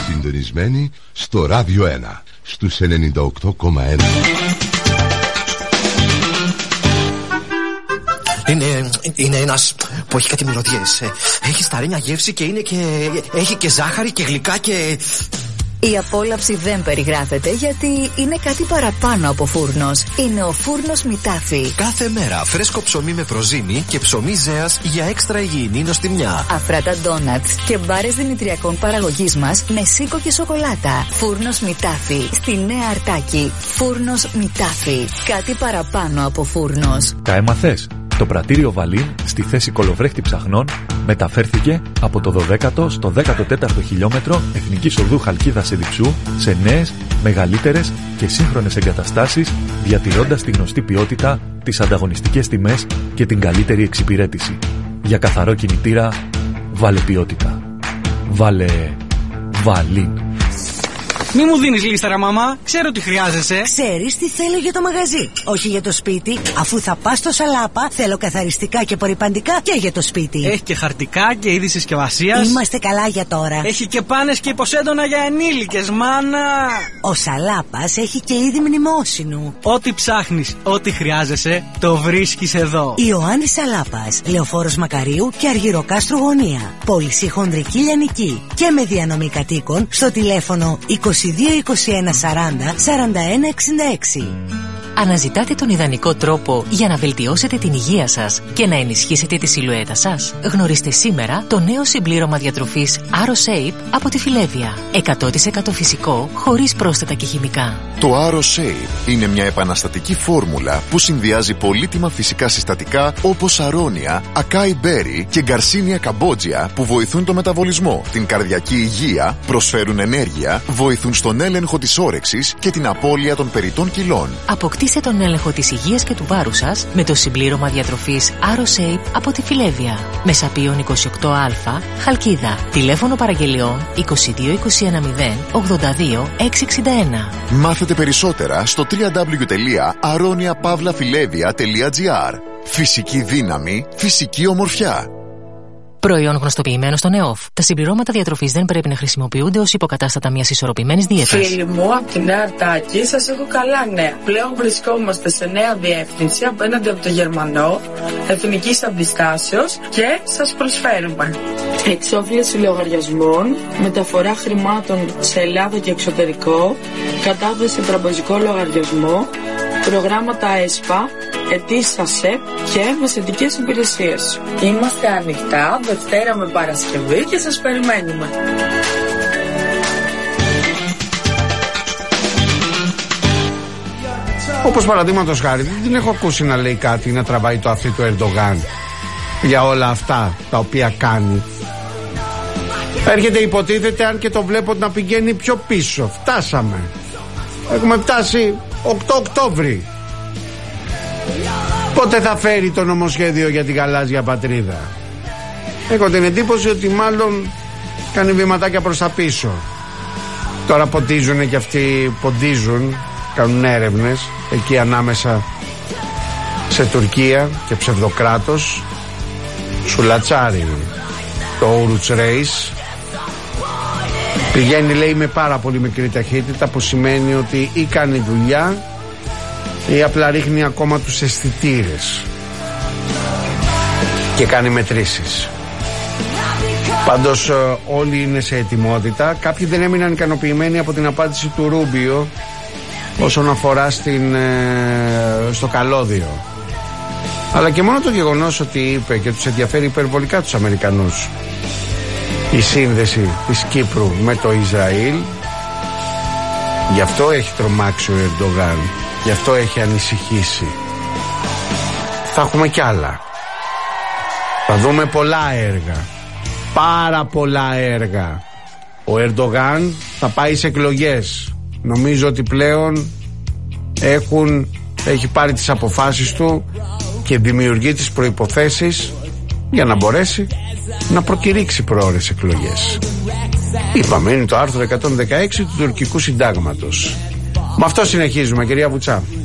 συντονισμένοι στο Ράδιο 1 στους 98,1. Είναι ένας που έχει κάτι μυρωδιές. Έχει σταρένια γεύση και έχει και ζάχαρη και γλυκά και... Η απόλαυση δεν περιγράφεται γιατί είναι κάτι παραπάνω από φούρνος. Είναι ο φούρνος Μητάφι. Κάθε μέρα φρέσκο ψωμί με προζύμι και ψωμί ζέας για έξτρα υγιεινή νοστιμιά. Αφράτα ντόνατς και μπάρες δημητριακών παραγωγής μας με σίκο και σοκολάτα. Φούρνος Μητάφι. Στη Νέα Αρτάκη. Φούρνος Μητάφι. Κάτι παραπάνω από φούρνος. Τα έμαθες? Το πρατήριο Βαλίν στη θέση κολοβρέχτη ψαχνών μεταφέρθηκε από το 12ο στο 14ο χιλιόμετρο Εθνικής Οδού Χαλκίδας Εδιψού σε νέες, μεγαλύτερες και σύγχρονες εγκαταστάσεις, διατηρώντας τη γνωστή ποιότητα, τις ανταγωνιστικές τιμές και την καλύτερη εξυπηρέτηση. Για καθαρό κινητήρα, βάλε ποιότητα. Βάλε Βαλίν. Μη μου δίνεις λίστα, μαμά. Ξέρω τι χρειάζεσαι. Ξέρεις τι θέλω για το μαγαζί, όχι για το σπίτι. Αφού θα πας στο Σαλάπα, θέλω καθαριστικά και απορρυπαντικά και για το σπίτι. Έχει και χαρτικά και είδη συσκευασίας. Είμαστε καλά για τώρα. Έχει και πάνες και υποσέντονα για ενήλικες, μάνα. Ο Σαλάπας έχει και είδη μνημόσυνου. Ό,τι ψάχνεις, ό,τι χρειάζεσαι, το βρίσκεις εδώ. Ιωάννης Σαλάπας, Λεωφόρος Μακαρίου και Αργυροκάστρου Γωνία. Πώληση χονδρική λιανική και με διανομή κατοίκων στο τηλέφωνο 22 21 40 41 66. Αναζητάτε τον ιδανικό τρόπο για να βελτιώσετε την υγεία σας και να ενισχύσετε τη σιλουέτα σας? Γνωρίστε σήμερα το νέο συμπλήρωμα διατροφής AroShape από τη Φιλέβια. 100% φυσικό, χωρίς πρόσθετα και χημικά. Το AroShape είναι μια επαναστατική φόρμουλα που συνδυάζει πολύτιμα φυσικά συστατικά όπως αρώνια, ακάι μπέρι και γκαρσίνια καμπότζια που βοηθούν το μεταβολισμό, την καρδιακή υγεία, προσφέρουν ενέργεια, βοηθούν στον έλεγχο της όρεξης και την απώλεια των περιττών κιλών. Αποκτήστε τον έλεγχο της υγείας και του βάρους σας με το συμπλήρωμα διατροφής AroShape από τη Φιλέβια. Μεσαπίων 28α, Χαλκίδα. Τηλέφωνο παραγγελιών 22 21 0 82 661. Μάθετε περισσότερα στο www.aroniapavlafilevia.gr. Φυσική δύναμη, φυσική ομορφιά. Προϊόν γνωστοποιημένο στον ΕΟΦ. Τα συμπληρώματα διατροφής δεν πρέπει να χρησιμοποιούνται ως υποκατάστατα μιας ισορροπημένης δίαιτας. Φίλοι μου, από τη Νέα Αρτάκη σας έχω καλά νέα. Πλέον βρισκόμαστε σε νέα διεύθυνση απέναντι από το Γερμανό, Εθνικής Αντιστάσεως και σας προσφέρουμε εξόφληση λογαριασμών, μεταφορά χρημάτων σε Ελλάδα και εξωτερικό, κατάθεση τραπεζικό λογαριασμό, προγράμματα ΕΣΠΑ, αιτήσεις ΑΣΕΠ και μεσαιτικές υπηρεσίες. Είμαστε ανοιχτά Δευτέρα με Παρασκευή και σας περιμένουμε. Όπως παραδείγματος χάρη, δεν την έχω ακούσει να λέει κάτι, να τραβάει το αυτί του Ερντογάν για όλα αυτά τα οποία κάνει. Έρχεται, υποτίθεται, αν και το βλέπω να πηγαίνει πιο πίσω. Φτάσαμε. Έχουμε φτάσει 8 Οκτώβρη. Πότε θα φέρει το νομοσχέδιο για την γαλάζια πατρίδα? Έχω την εντύπωση ότι μάλλον κάνει βηματάκια προς τα πίσω. Τώρα ποτίζουν και αυτοί, ποντίζουν, κάνουν έρευνες εκεί ανάμεσα σε Τουρκία και ψευδοκράτος. Σουλατσάρι το Ouruç Reis. Πηγαίνει, λέει, με πάρα πολύ μικρή ταχύτητα, που σημαίνει ότι ή κάνει δουλειά ή απλά ρίχνει ακόμα τους αισθητήρες και κάνει μετρήσεις. Πάντως όλοι είναι σε ετοιμότητα. Κάποιοι δεν έμειναν ικανοποιημένοι από την απάντηση του Ρούμπιο όσον αφορά στο καλώδιο. Αλλά και μόνο το γεγονός ότι είπε και τους ενδιαφέρει υπερβολικά τους Αμερικανούς η σύνδεση της Κύπρου με το Ισραήλ, γι' αυτό έχει τρομάξει ο Ερντογάν, γι' αυτό έχει ανησυχήσει. Θα έχουμε κι άλλα. Θα δούμε πολλά έργα, πάρα πολλά έργα. Ο Ερντογάν θα πάει σε εκλογές. Νομίζω ότι πλέον έχει πάρει τις αποφάσεις του και δημιουργεί τις προϋποθέσεις για να μπορέσει να προκηρύξει προώρες εκλογές. Είπαμε, είναι το άρθρο 116 του τουρκικού συντάγματος. Με αυτό συνεχίζουμε, κυρία Βουτσά.